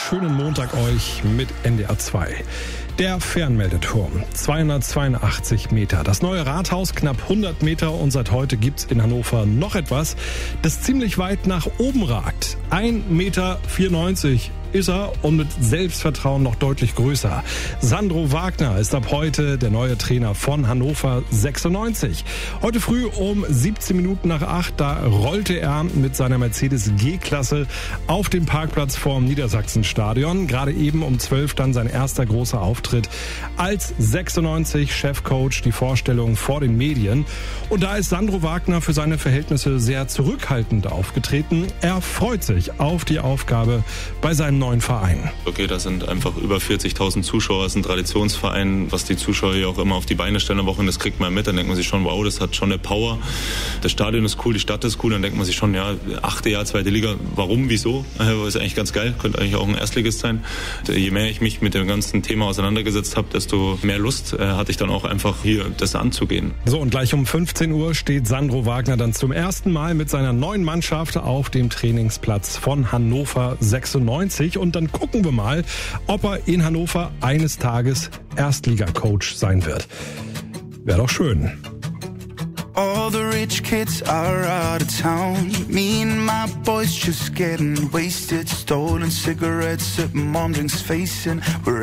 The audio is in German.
schönen Montag euch mit NDR 2. Der Fernmeldeturm, 282 Meter. Das neue Rathaus, knapp 100 Meter. Und seit heute gibt's in Hannover noch etwas, das ziemlich weit nach oben ragt. 1,94 Meter ist er und mit Selbstvertrauen noch deutlich größer. Sandro Wagner ist ab heute der neue Trainer von Hannover 96. Heute früh um 17 Minuten nach 8, da rollte er mit seiner Mercedes G-Klasse auf dem Parkplatz vorm Niedersachsenstadion. Gerade eben um 12 dann sein erster großer Auftritt als 96 Chefcoach, die Vorstellung vor den Medien. Und da ist Sandro Wagner für seine Verhältnisse sehr zurückhaltend aufgetreten. Er freut sich auf die Aufgabe bei seinem neuen Verein. Okay, da sind einfach über 40.000 Zuschauer, es ist ein Traditionsverein, was die Zuschauer hier auch immer auf die Beine stellen am Wochenende, das kriegt man mit, dann denkt man sich schon, wow, das hat schon eine Power. Das Stadion ist cool, die Stadt ist cool, dann denkt man sich schon, ja, 8. Jahr, 2. Liga, warum, wieso? Ist eigentlich ganz geil, könnte eigentlich auch ein Erstligist sein. Je mehr ich mich mit dem ganzen Thema auseinandergesetzt habe, desto mehr Lust hatte ich dann auch einfach hier das anzugehen. So, und gleich um 15 Uhr steht Sandro Wagner dann zum ersten Mal mit seiner neuen Mannschaft auf dem Trainingsplatz von Hannover 96. Und dann gucken wir mal, ob er in Hannover eines Tages Erstliga-Coach sein wird. Wäre doch schön. All the rich kids are out of town. Me and my boys just getting wasted. Stolen cigarettes at mom drinks facing.